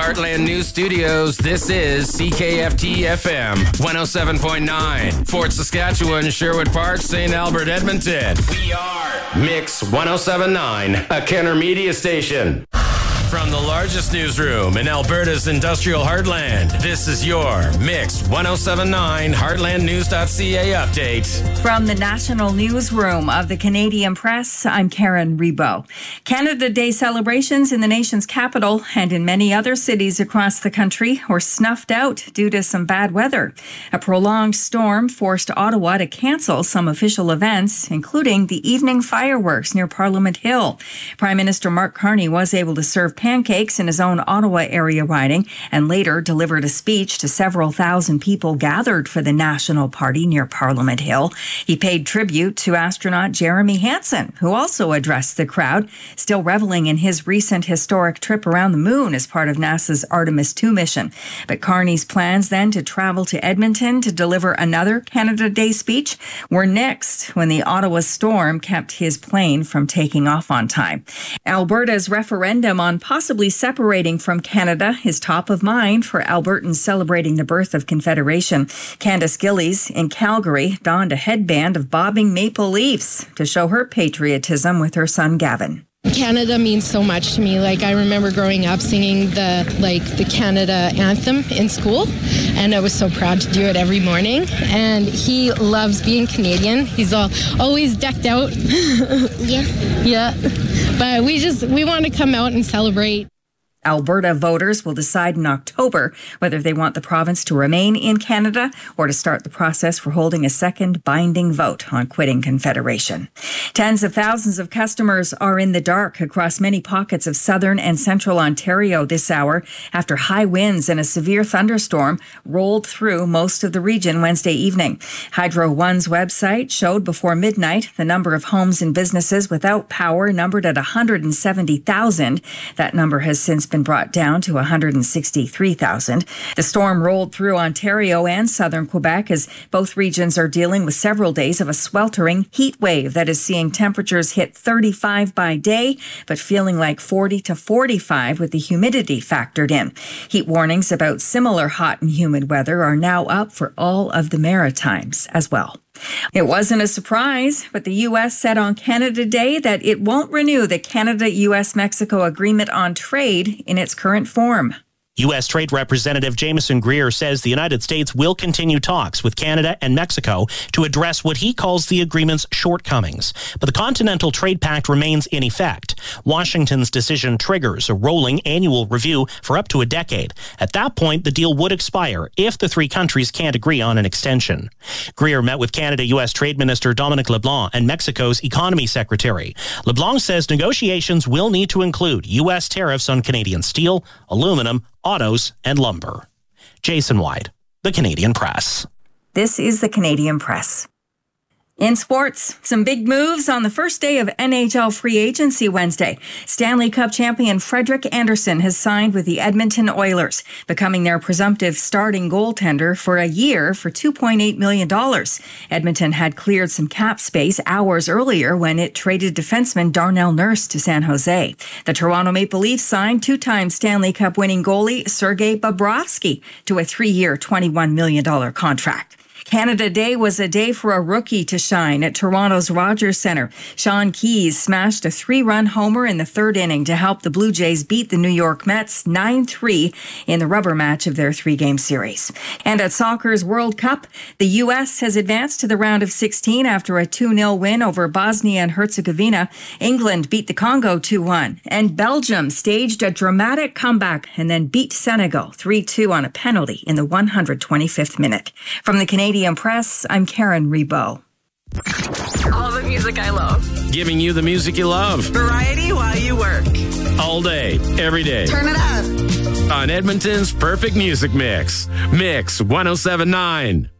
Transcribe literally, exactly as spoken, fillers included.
Heartland News Studios, this is C K F T F M one oh seven point nine. Fort Saskatchewan, Sherwood Park, Saint Albert, Edmonton. We are Mix one oh seven point nine, a Kenner Media station. From the largest newsroom in Alberta's industrial heartland, this is your Mix one oh seven point nine heartland news dot c a update. From the national newsroom of the Canadian Press, I'm Karen Rebo. Canada Day celebrations in the nation's capital and in many other cities across the country were snuffed out due to some bad weather. A prolonged storm forced Ottawa to cancel some official events, including the evening fireworks near Parliament Hill. Prime Minister Mark Carney was able to serve pancakes in his own Ottawa area riding and later delivered a speech to several thousand people gathered for the National Party near Parliament Hill. He paid tribute to astronaut Jeremy Hansen, who also addressed the crowd, still reveling in his recent historic trip around the moon as part of NASA's Artemis two mission. But Carney's plans then to travel to Edmonton to deliver another Canada Day speech were nixed when the Ottawa storm kept his plane from taking off on time. Alberta's referendum on possibly separating from Canada is top of mind for Albertans celebrating the birth of Confederation. Candace Gillies in Calgary donned a headband of bobbing maple leaves to show her patriotism with her son Gavin. Canada means so much to me. Like, I remember growing up singing the like the Canada anthem in school, and I was so proud to do it every morning. And he loves being Canadian. He's all always decked out. Yeah. Yeah. But we just we want to come out and celebrate. Alberta voters will decide in October whether they want the province to remain in Canada or to start the process for holding a second binding vote on quitting Confederation. Tens of thousands of customers are in the dark across many pockets of southern and central Ontario this hour after high winds and a severe thunderstorm rolled through most of the region Wednesday evening. Hydro One's website showed before midnight the number of homes and businesses without power numbered at one hundred seventy thousand. That number has since been been brought down to one hundred sixty-three thousand. The storm rolled through Ontario and southern Quebec as both regions are dealing with several days of a sweltering heat wave that is seeing temperatures hit thirty-five by day, but feeling like forty to forty-five with the humidity factored in. Heat warnings about similar hot and humid weather are now up for all of the Maritimes as well. It wasn't a surprise, but the U S said on Canada Day that it won't renew the Canada-U S Mexico Agreement on Trade in its current form. U S Trade Representative Jameson Greer says the United States will continue talks with Canada and Mexico to address what he calls the agreement's shortcomings. But the Continental Trade Pact remains in effect. Washington's decision triggers a rolling annual review for up to a decade. At that point, the deal would expire if the three countries can't agree on an extension. Greer met with Canada-U S Trade Minister Dominic LeBlanc and Mexico's Economy Secretary. LeBlanc says negotiations will need to include U S tariffs on Canadian steel, aluminum, autos, and lumber. Jason White, The Canadian Press. This is The Canadian Press. In sports, some big moves on the first day of N H L free agency Wednesday. Stanley Cup champion Frederik Andersen has signed with the Edmonton Oilers, becoming their presumptive starting goaltender for a year for two point eight million dollars. Edmonton had cleared some cap space hours earlier when it traded defenseman Darnell Nurse to San Jose. The Toronto Maple Leafs signed two-time Stanley Cup winning goalie Sergei Bobrovsky to a three-year, twenty-one million dollars contract. Canada Day was a day for a rookie to shine at Toronto's Rogers Centre. Sean Keyes smashed a three-run homer in the third inning to help the Blue Jays beat the New York Mets nine three in the rubber match of their three-game series. And at soccer's World Cup, the U S has advanced to the round of sixteen after a two nil win over Bosnia and Herzegovina. England beat the Congo two one, and Belgium staged a dramatic comeback and then beat Senegal three two on a penalty in the one hundred twenty-fifth minute. From the Canadian Press, I'm Karen Rebo. All the music I love. Giving you the music you love. Variety while you work. All day, every day. Turn it up. On Edmonton's perfect music mix. Mix one oh seven point nine.